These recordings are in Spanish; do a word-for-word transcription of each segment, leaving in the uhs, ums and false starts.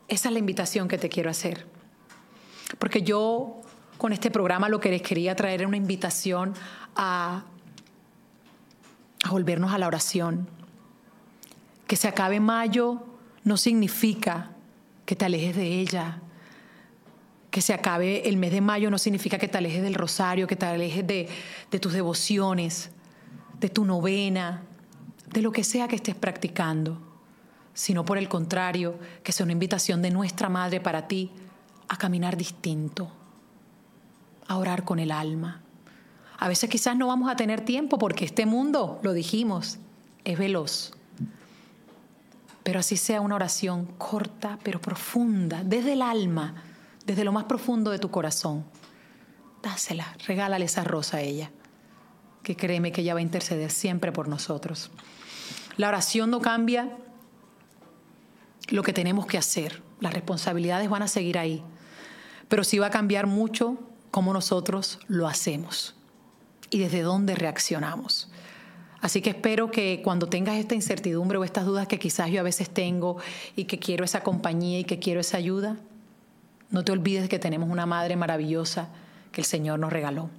esa es la invitación que te quiero hacer. Porque yo con este programa lo que les quería traer era una invitación a, a volvernos a la oración. Que se acabe mayo no significa que te alejes de ella. Que se acabe el mes de mayo no significa que te alejes del rosario, que te alejes de, de tus devociones, de tu novena, de lo que sea que estés practicando, sino por el contrario, que sea una invitación de nuestra Madre para ti a caminar distinto, a orar con el alma. A veces quizás no vamos a tener tiempo porque este mundo, lo dijimos, es veloz. Pero así sea una oración corta pero profunda, desde el alma, desde lo más profundo de tu corazón. Dásela, regálale esa rosa a ella, que créeme que ella va a interceder siempre por nosotros. La oración no cambia lo que tenemos que hacer. Las responsabilidades van a seguir ahí, pero sí va a cambiar mucho cómo nosotros lo hacemos y desde dónde reaccionamos. Así que espero que cuando tengas esta incertidumbre o estas dudas que quizás yo a veces tengo y que quiero esa compañía y que quiero esa ayuda, no te olvides que tenemos una madre maravillosa que el Señor nos regaló.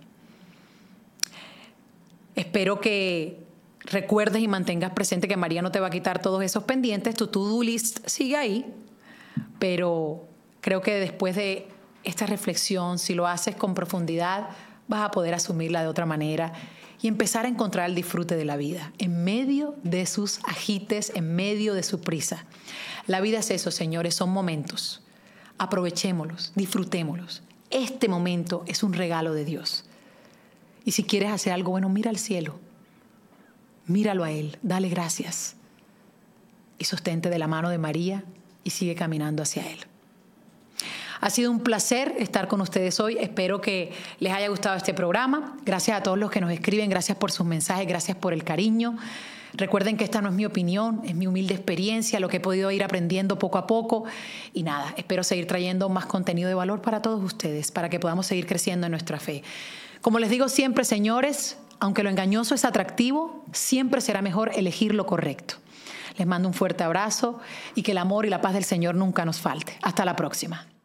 Espero que recuerdes y mantengas presente que María no te va a quitar todos esos pendientes. Tu to-do list sigue ahí, pero creo que después de esta reflexión, si lo haces con profundidad, vas a poder asumirla de otra manera y empezar a encontrar el disfrute de la vida en medio de sus agites, en medio de su prisa. La vida es eso, señores, son momentos. Aprovechémoslos, disfrutémoslos. Este momento es un regalo de Dios. Y si quieres hacer algo bueno, mira al cielo. Míralo a Él, dale gracias. Y sostente de la mano de María y sigue caminando hacia Él. Ha sido un placer estar con ustedes hoy. Espero que les haya gustado este programa. Gracias a todos los que nos escriben. Gracias por sus mensajes. Gracias por el cariño. Recuerden que esta no es mi opinión, es mi humilde experiencia, lo que he podido ir aprendiendo poco a poco. Y nada, espero seguir trayendo más contenido de valor para todos ustedes, para que podamos seguir creciendo en nuestra fe. Como les digo siempre, señores, aunque lo engañoso es atractivo, siempre será mejor elegir lo correcto. Les mando un fuerte abrazo y que el amor y la paz del Señor nunca nos falte. Hasta la próxima.